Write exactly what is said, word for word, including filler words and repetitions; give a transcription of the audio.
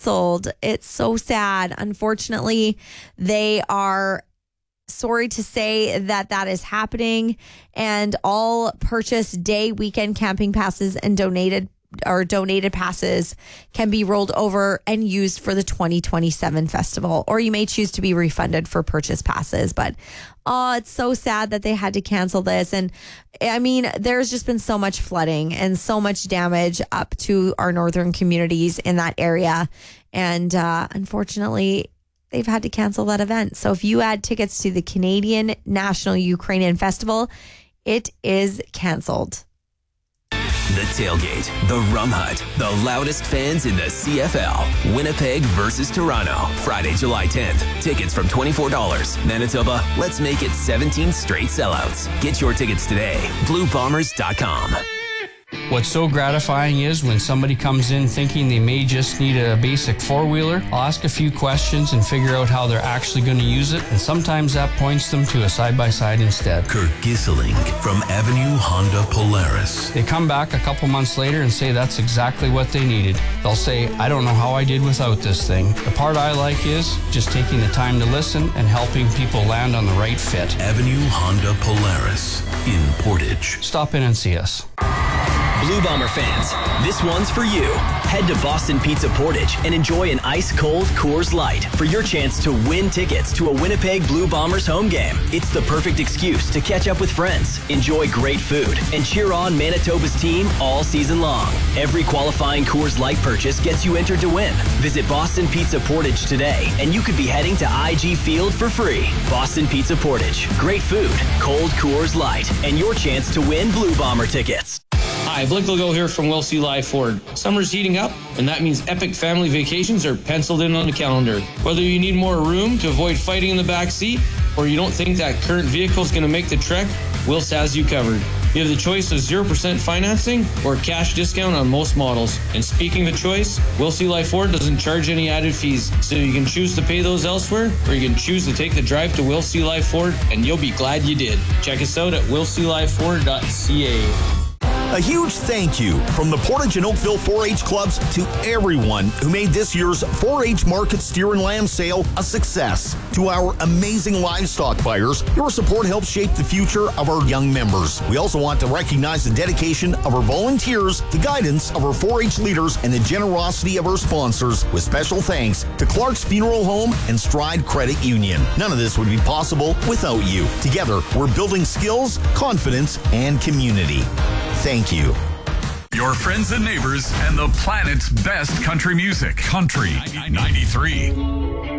canceled. It's so sad. Unfortunately, they are sorry to say that that is happening, and all purchase day weekend camping passes and donated or donated passes can be rolled over and used for the twenty twenty-seven festival, or you may choose to be refunded for purchase passes. But oh, it's so sad that they had to cancel this. And I mean, there's just been so much flooding and so much damage up to our northern communities in that area. And uh, unfortunately, they've had to cancel that event. So if you add tickets to the Canadian National Ukrainian Festival, it is canceled. The Tailgate, the Rum Hut, the loudest fans in the C F L. Winnipeg versus Toronto, Friday, July tenth. Tickets from twenty-four dollars. Manitoba, let's make it seventeen straight sellouts. Get your tickets today. blue bombers dot com. What's so gratifying is when somebody comes in thinking they may just need a basic four-wheeler, I'll ask a few questions and figure out how they're actually going to use it, and sometimes that points them to a side-by-side instead. Kirk Gisseling from Avenue Honda Polaris. They come back a couple months later and say that's exactly what they needed. They'll say, I don't know how I did without this thing. The part I like is just taking the time to listen and helping people land on the right fit. Avenue Honda Polaris in Portage. Stop in and see us. Blue Bomber fans, this one's for you. Head to Boston Pizza Portage and enjoy an ice-cold Coors Light for your chance to win tickets to a Winnipeg Blue Bombers home game. It's the perfect excuse to catch up with friends, enjoy great food, and cheer on Manitoba's team all season long. Every qualifying Coors Light purchase gets you entered to win. Visit Boston Pizza Portage today, and you could be heading to I G Field for free. Boston Pizza Portage. Great food, cold Coors Light, and your chance to win Blue Bomber tickets. Hi, Blake Legault here from Will C. Live Ford. Summer's heating up, and that means epic family vacations are penciled in on the calendar. Whether you need more room to avoid fighting in the back seat, or you don't think that current vehicle is going to make the trek, Wills has you covered. You have the choice of zero percent financing or cash discount on most models. And speaking of choice, Will C. Live Ford doesn't charge any added fees, so you can choose to pay those elsewhere, or you can choose to take the drive to Will C. Live Ford, and you'll be glad you did. Check us out at will c live ford dot c a. A huge thank you from the Portage and Oakville four H clubs to everyone who made this year's four H Market Steer and Lamb Sale a success. To our amazing livestock buyers, your support helps shape the future of our young members. We also want to recognize the dedication of our volunteers, the guidance of our four H leaders, and the generosity of our sponsors, with special thanks to Clark's Funeral Home and Stride Credit Union. None of this would be possible without you. Together, we're building skills, confidence, and community. Thank you. Your friends and neighbors and the planet's best country music. Country ninety-three.